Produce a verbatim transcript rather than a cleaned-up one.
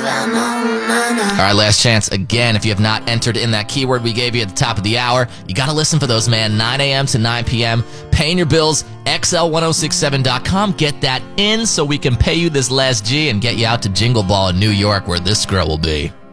All right, last chance again. If you have not entered in that keyword we gave you at the top of the hour, you got to listen for those, man. nine a.m. to nine p.m. Paying your bills, X L ten sixty-seven dot com. Get that in so we can pay you this last G and get you out to Jingle Ball in New York where this girl will be.